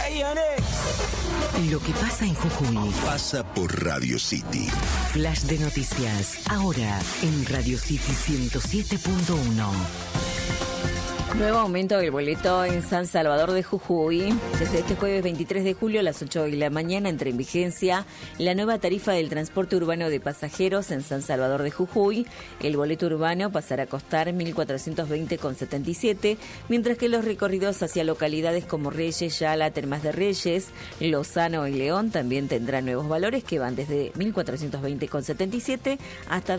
Lo que pasa en Jujuy pasa por Radio City. Flash de noticias, ahora en Radio City 107.1. Nuevo aumento del boleto en San Salvador de Jujuy. Desde este jueves 23 de julio a las 8 de la mañana entra en vigencia la nueva tarifa del transporte urbano de pasajeros en San Salvador de Jujuy. El boleto urbano pasará a costar 1.420,77, mientras que los recorridos hacia localidades como Reyes, Yala, Termas de Reyes, Lozano y León también tendrán nuevos valores que van desde 1.420,77 hasta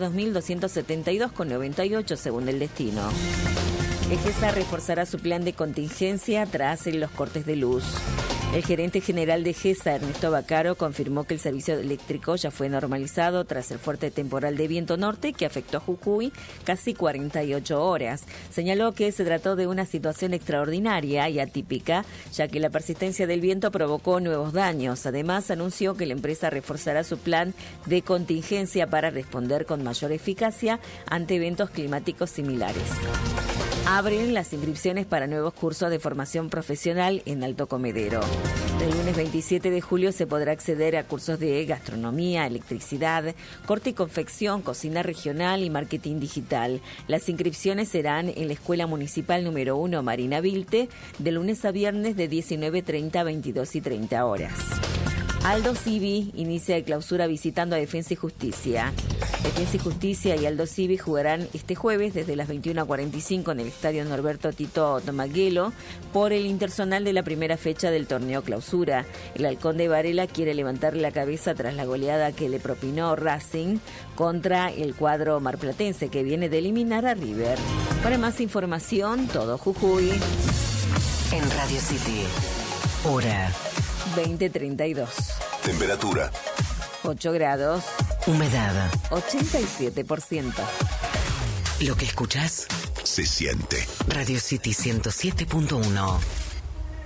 2.272,98 según el destino. EGESA reforzará su plan de contingencia tras los cortes de luz. El gerente general de EGESA, Ernesto Bacaro, confirmó que el servicio eléctrico ya fue normalizado tras el fuerte temporal de viento norte que afectó a Jujuy casi 48 horas. Señaló que se trató de una situación extraordinaria y atípica, ya que la persistencia del viento provocó nuevos daños. Además, anunció que la empresa reforzará su plan de contingencia para responder con mayor eficacia ante eventos climáticos similares. Abren las inscripciones para nuevos cursos de formación profesional en Alto Comedero. El lunes 27 de julio se podrá acceder a cursos de gastronomía, electricidad, corte y confección, cocina regional y marketing digital. Las inscripciones serán en la Escuela Municipal número 1 Marina Vilte, de lunes a viernes de 19:30 a 22:30 horas. Aldo Civi inicia de clausura visitando a Defensa y Justicia. Defensa y Justicia y Aldo Civi jugarán este jueves desde las 21:45 en el Estadio Norberto Tito Tomaguelo por el interzonal de la primera fecha del torneo clausura. El Halcón de Varela quiere levantar la cabeza tras la goleada que le propinó Racing contra el cuadro marplatense que viene de eliminar a River. Para más información, todo Jujuy. En Radio City, hora 20:32. Temperatura 8 grados. Humedad 87%. Lo que escuchás se siente. Radio City 107.1.